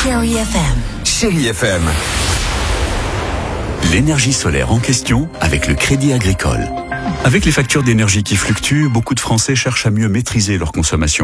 Chérie FM. Chérie FM. L'énergie solaire en question avec le Crédit Agricole. Avec les factures d'énergie qui fluctuent, beaucoup de Français cherchent à mieux maîtriser leur consommation.